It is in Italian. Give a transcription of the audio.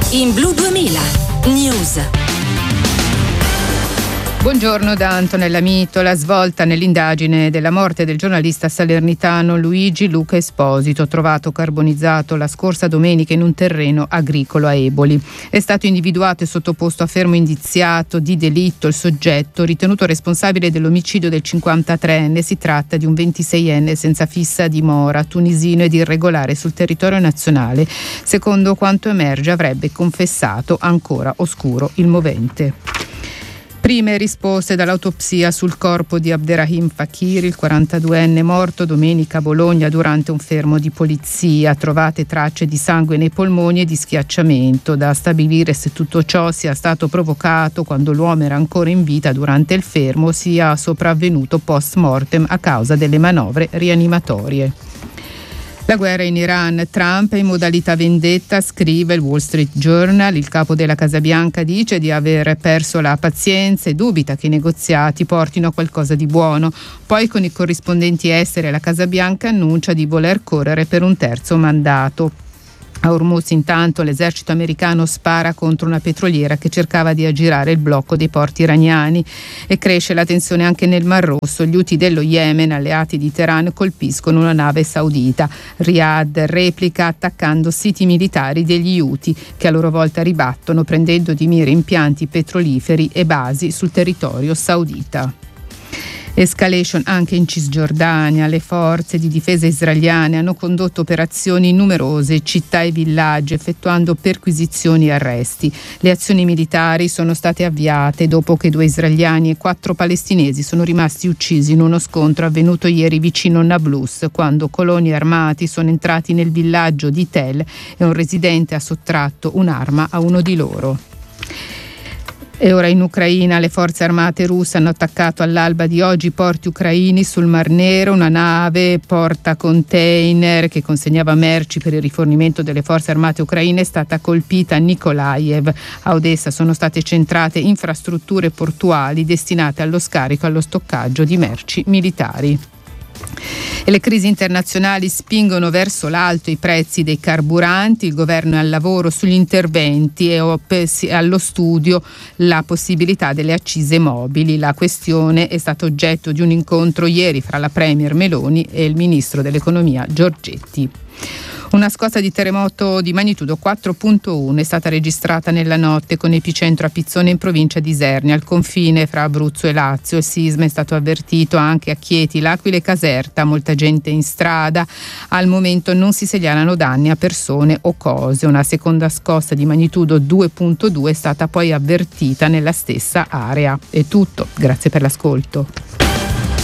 In Blu 2000 News. Buongiorno da Antonella Mito. La svolta nell'indagine della morte del giornalista salernitano Luigi Luca Esposito, trovato carbonizzato la scorsa domenica in un terreno agricolo a Eboli. È stato individuato e sottoposto a fermo indiziato di delitto il soggetto ritenuto responsabile dell'omicidio del 53enne. Si tratta di un 26enne senza fissa dimora, tunisino ed irregolare sul territorio nazionale. Secondo quanto emerge, avrebbe confessato, ancora oscuro il movente. Prime risposte dall'autopsia sul corpo di Abderrahim Fakiri, il 42enne morto domenica a Bologna durante un fermo di polizia. Trovate tracce di sangue nei polmoni e di schiacciamento. Da stabilire se tutto ciò sia stato provocato quando l'uomo era ancora in vita durante il fermo, sia sopravvenuto post mortem a causa delle manovre rianimatorie. La guerra in Iran, Trump è in modalità vendetta, scrive il Wall Street Journal. Il capo della Casa Bianca dice di aver perso la pazienza e dubita che i negoziati portino a qualcosa di buono. Poi con i corrispondenti esteri la Casa Bianca annuncia di voler correre per un terzo mandato. A Hormuz intanto l'esercito americano spara contro una petroliera che cercava di aggirare il blocco dei porti iraniani e cresce la tensione anche nel Mar Rosso. Gli Houthi dello Yemen, alleati di Teheran, colpiscono una nave saudita. Riyadh replica attaccando siti militari degli Houthi che a loro volta ribattono prendendo di mira impianti petroliferi e basi sul territorio saudita. Escalation anche in Cisgiordania. Le forze di difesa israeliane hanno condotto operazioni in numerose città e villaggi, effettuando perquisizioni e arresti. Le azioni militari sono state avviate dopo che 2 israeliani e 4 palestinesi sono rimasti uccisi in uno scontro avvenuto ieri vicino Nablus, quando coloni armati sono entrati nel villaggio di Tel e un residente ha sottratto un'arma a uno di loro. E ora in Ucraina le forze armate russe hanno attaccato all'alba di oggi i porti ucraini sul Mar Nero. Una nave porta container che consegnava merci per il rifornimento delle forze armate ucraine è stata colpita a Nikolaev. A Odessa sono state centrate infrastrutture portuali destinate allo scarico e allo stoccaggio di merci militari. E le crisi internazionali spingono verso l'alto i prezzi dei carburanti. Il governo è al lavoro sugli interventi e allo studio la possibilità delle accise mobili. La questione è stata oggetto di un incontro ieri fra la premier Meloni e il ministro dell'economia Giorgetti. Una scossa di terremoto di magnitudo 4.1 è stata registrata nella notte con epicentro a Pizzone in provincia di Isernia, al confine fra Abruzzo e Lazio. Il sisma è stato avvertito anche a Chieti, L'Aquila e Caserta. Molta gente in strada. Al momento non si segnalano danni a persone o cose. Una seconda scossa di magnitudo 2.2 è stata poi avvertita nella stessa area. È tutto. Grazie per l'ascolto.